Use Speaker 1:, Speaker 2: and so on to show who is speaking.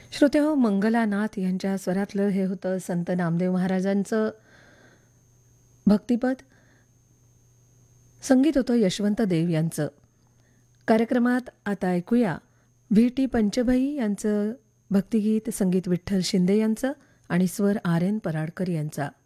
Speaker 1: श्रोतेहो, मंगलानाथ यांच्या स्वरातलं हे होतं संत नामदेव महाराजांचं भक्तिपद. संगीत होतं यशवंत देव यांचं. कार्यक्रमात आता ऐकूया व्ही टी पंचभई यांचं भक्तिगीत, संगीत विठ्ठल शिंदे यांचं आणि स्वर आर एन पराडकर यांचा.